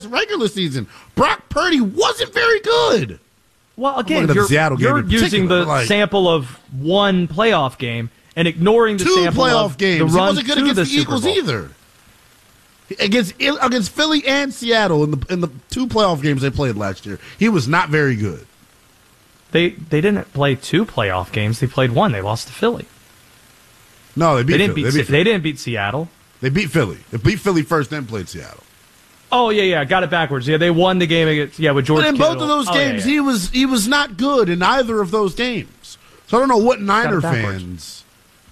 regular season. Brock Purdy wasn't very good. Well, again, you're using the sample of one playoff game and ignoring the sample of games. The run he wasn't good against the Eagles either. Against Philly and Seattle in the 2 playoff games they played last year, he was not very good. They didn't play 2 playoff games. They played 1. They lost to Philly. No, they didn't beat Seattle. They beat Philly. They beat Philly first, then played Seattle. Oh, yeah, got it backwards. Yeah, they won the game against, with George Kittle. But in both of those games, he was not good in either of those games. So I don't know what Niner fans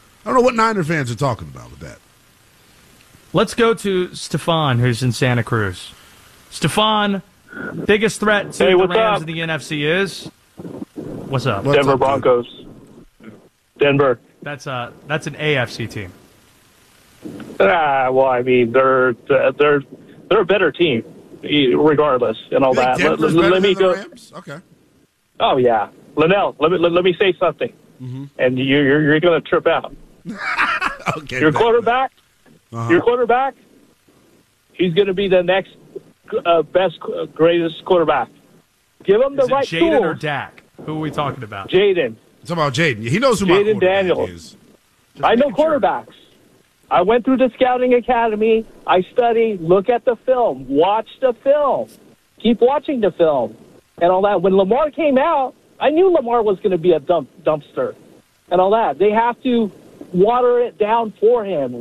are talking about with that. Let's go to Stefan, who's in Santa Cruz. Stefan, biggest threat to the Rams in the NFC is? What's up? Denver Broncos. Denver. That's an AFC team. Well, I mean, they're a better team, regardless, and all that. Let me go. Rams? Okay. Oh yeah, Linnell. Let me say something, and you're going to trip out. Okay. Your quarterback. Your quarterback. He's going to be the next best, greatest quarterback. Give him the right tools. Jaden or Dak? Who are we talking about? Jaden. It's about Jaden. He knows who Jaden Daniels is. I know quarterbacks. I went through the scouting academy. I studied, look at the film, watch the film, keep watching the film, and all that. When Lamar came out, I knew Lamar was going to be a dumpster and all that. They have to water it down for him.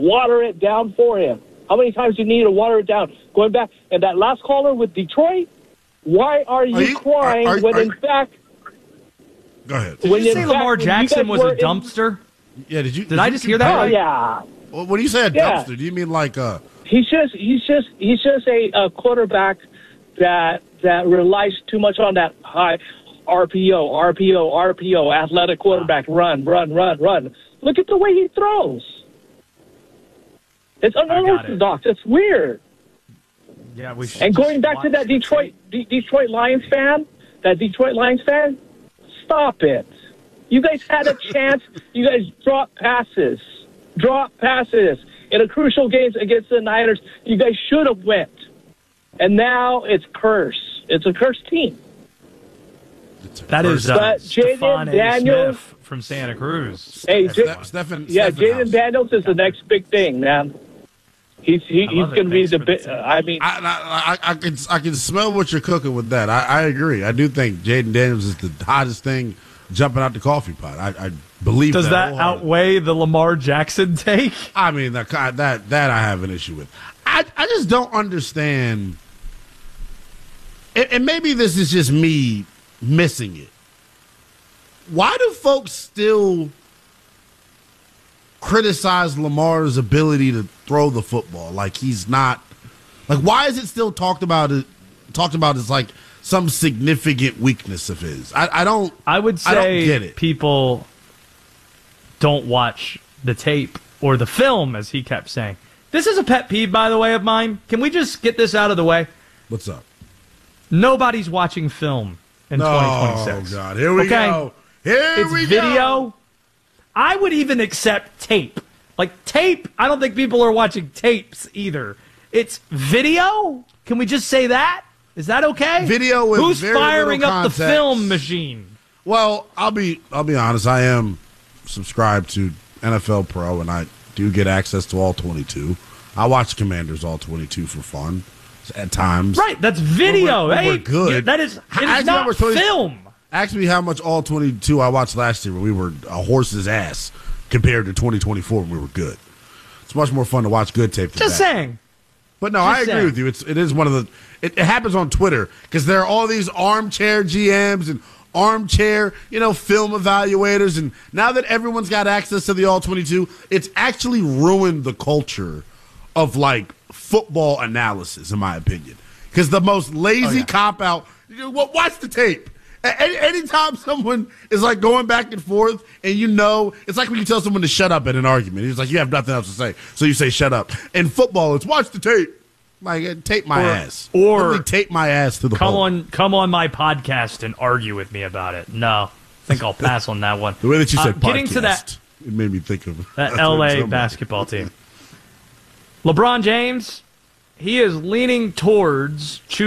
How many times do you need to water it down? Going back, and that last caller with Detroit, why are you crying when in fact... Go ahead. Did you say Lamar Jackson was a dumpster? Yeah, did I just hear that? Oh, yeah. Well, when you say a dumpster, do you mean like He's just a quarterback that relies too much on that high RPO, athletic quarterback, run. Look at the way he throws. It's unorthodox. It's weird. Yeah, we should. And going back to that Detroit Lions fan, stop it. You guys had a chance. You guys dropped passes. In a crucial games against the Niners, you guys should have went. And now it's curse. It's a cursed team. That is Stefan Daniels Smith from Santa Cruz. Hey, Jaden Daniels is the next big thing, man. He's going to be the big. I mean, I can smell what you're cooking with that. I agree. I do think Jaden Daniels is the hottest thing jumping out the coffee pot. I believe. Does that outweigh the Lamar Jackson take? I mean, that I have an issue with. I just don't understand. And maybe this is just me missing it. Why do folks still criticize Lamar's ability to throw the football? Like he's not. Like, why is it still talked about as like some significant weakness of his? I don't. I would say I don't get it. People don't watch the tape or the film, as he kept saying. This is a pet peeve, by the way, of mine. Can we just get this out of the way? What's up? Nobody's watching film in 2026. Oh, God. Here we go. It's video. I would even accept tape. Like, tape, I don't think people are watching tapes either. It's video? Can we just say that? Is that okay? Video with Who's very firing little up context. the film machine? Well, I'll be honest. I am subscribed to NFL Pro, and I do get access to all 22. I watch Commanders all 22 for fun at times. Right, that's video. We're good. It is not film. Ask me how much all 22 I watched last year when we were a horse's ass compared to 2024 when we were good. It's much more fun to watch good tape than Just that. saying. But no, I agree with you. It is one of the. It happens on Twitter because there are all these armchair GMs and armchair, film evaluators, and now that everyone's got access to the all 22, it's actually ruined the culture of like football analysis, in my opinion. Because the most lazy cop out. Watch the tape. Anytime someone is like going back and forth, and it's like when you tell someone to shut up in an argument. It's like you have nothing else to say, so you say shut up. In football, it's watch the tape. Like tape my ass, or literally tape my ass to the pole. Come on my podcast and argue with me about it. No, I think I'll pass on that one. The way that you said podcast, getting to that, it made me think of that LA basketball team. LeBron James he is leaning towards choosing